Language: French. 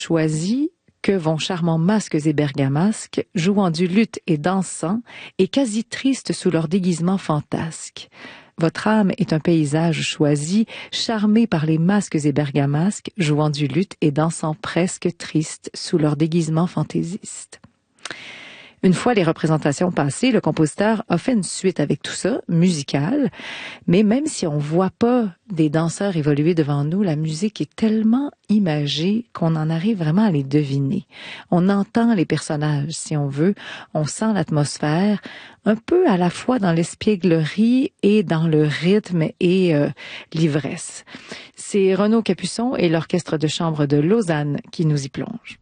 choisi que vont charmants masques et bergamasques, jouant du luth et dansant, et quasi tristes sous leur déguisement fantasque. Votre âme est un paysage choisi, charmé par les masques et bergamasques, jouant du luth et dansant presque tristes sous leur déguisement fantaisiste. Une fois les représentations passées, le compositeur a fait une suite avec tout ça, musicale, mais même si on voit pas des danseurs évoluer devant nous, la musique est tellement imagée qu'on en arrive vraiment à les deviner. On entend les personnages, si on veut, on sent l'atmosphère, un peu à la fois dans l'espièglerie et dans le rythme et l'ivresse. C'est Renaud Capuçon et l'Orchestre de chambre de Lausanne qui nous y plongent.